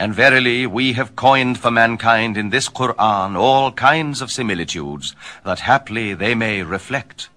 And verily we have coined for mankind in this Qur'an all kinds of similitudes, that haply they may reflect